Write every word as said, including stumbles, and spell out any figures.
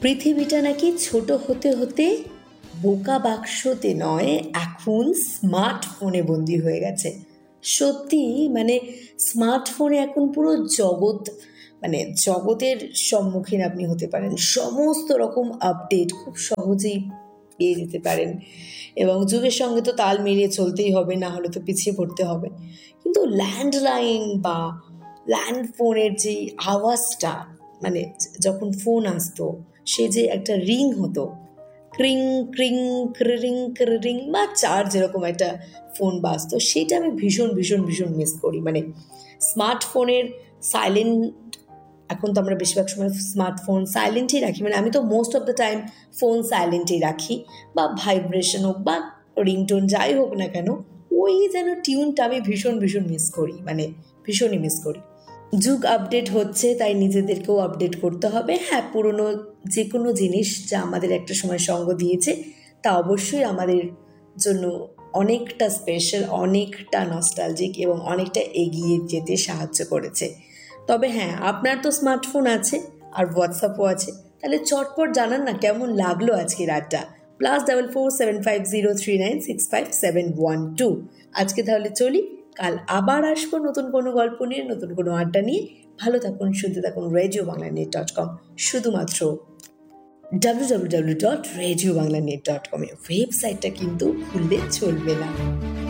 পৃথিবীটা নাকি ছোট হতে হতে বোকা বাক্সতে নয়, এখন স্মার্টফোনে বন্দি হয়ে গেছে। সত্যি, মানে স্মার্টফোনে এখন পুরো জগৎ, মানে জগতের সম্মুখীন আপনি হতে পারেন। সমস্ত রকম আপডেট খুব সহজেই পেয়ে যেতে পারেন, এবং যুগের সঙ্গে তো তাল মিলিয়ে চলতেই হবে, না হলে তো পিছিয়ে পড়তে হবে। কিন্তু ল্যান্ডলাইন বা ল্যান্ড ফোনের যে আওয়াজটা, মানে যখন ফোন আসতো, সে যে একটা রিং হতো, ক্রিং ক্রিং ক্রিং ক্রিং, বা চার যেরকম একটা ফোন বাজতো, সেটা আমি ভীষণ ভীষণ ভীষণ মিস করি। মানে স্মার্টফোনের সাইলেন্ট, এখন তো আমরা বেশিরভাগ সময় স্মার্টফোন সাইলেন্টই রাখি, মানে আমি তো most of the time phone সাইলেন্টই রাখি, বা ভাইব্রেশন হোক বা রিংটোন যাই হোক না কেন, ওই যেন টিউনটা আমি ভীষণ ভীষণ মিস করি, মানে ভীষণই মিস করি। যুগ আপডেট হচ্ছে, তাই নিজেদেরকেও আপডেট করতে হবে। হ্যাঁ, পুরনো যে কোনো জিনিস যা আমাদের একটা সময় সঙ্গ দিয়েছে, তা অবশ্যই আমাদের জন্য অনেকটা স্পেশাল, অনেকটা নস্টালজিক এবং অনেকটা এগিয়ে যেতে সাহায্য করেছে। তবে হ্যাঁ, আপনার তো স্মার্টফোন আছে আর হোয়াটসঅ্যাপও আছে, তাহলে চটপট জানান না কেমন লাগলো আজকের আড্ডা। Plus double four seven five zero three nine six five seven one two. আজকে তাহলে চলি, কাল আবার আসবো নতুন কোনো গল্প নিয়ে, নতুন কোনো আড্ডা নিয়ে। ভালো থাকুন, শুনতে থাকুন radio Bangla net dot com. শুধুমাত্র W W W dot radio Bangla net dot com এ ওয়েবসাইটটা কিন্তু ভুললে চলবে না।